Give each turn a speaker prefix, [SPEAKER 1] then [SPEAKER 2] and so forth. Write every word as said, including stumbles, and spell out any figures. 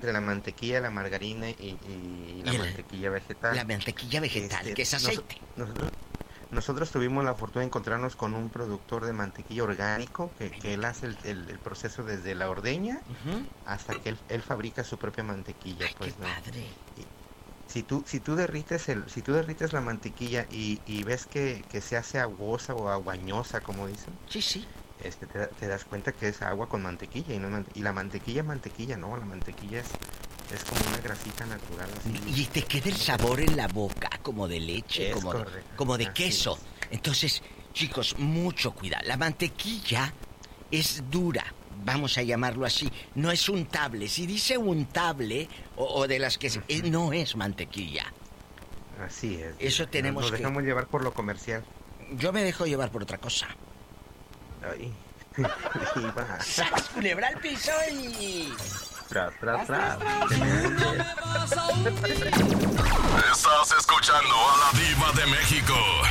[SPEAKER 1] de la mantequilla, la margarina y, y la
[SPEAKER 2] y
[SPEAKER 1] mantequilla vegetal.
[SPEAKER 2] La mantequilla vegetal, este, que es aceite.
[SPEAKER 1] Nos, nosotros, nosotros tuvimos la fortuna de encontrarnos con un productor de mantequilla orgánico que, que él hace el, el, el proceso desde la ordeña uh-huh. hasta que él, él fabrica su propia mantequilla.
[SPEAKER 2] Ay,
[SPEAKER 1] pues,
[SPEAKER 2] qué
[SPEAKER 1] ¿no?
[SPEAKER 2] padre.
[SPEAKER 1] Y si tú, si tú derrites el, si tú derrites la mantequilla y, y ves que, que se hace aguosa o aguañosa, como dicen.
[SPEAKER 2] Sí, sí.
[SPEAKER 1] Este, te, te das cuenta que es agua con mantequilla y no mante- y la mantequilla mantequilla no, la mantequilla es, es como una grasita natural así.
[SPEAKER 2] Y te queda el sabor en la boca como de leche,
[SPEAKER 1] es
[SPEAKER 2] como,
[SPEAKER 1] correcto,
[SPEAKER 2] de, como de queso.
[SPEAKER 1] Es.
[SPEAKER 2] Entonces, chicos, mucho cuidado. La mantequilla es dura, vamos a llamarlo así. No es untable. Si dice untable o, o de las que uh-huh. eh, no es mantequilla.
[SPEAKER 1] Así es.
[SPEAKER 2] Eso tenemos
[SPEAKER 1] Nos
[SPEAKER 2] que.
[SPEAKER 1] Nos dejamos llevar por lo comercial.
[SPEAKER 2] Yo me dejo llevar por otra cosa.
[SPEAKER 1] Ay.
[SPEAKER 2] ¡Sas! Culebra al piso y...
[SPEAKER 1] Tras, tras, tras.
[SPEAKER 3] Estás escuchando a la Diva de México.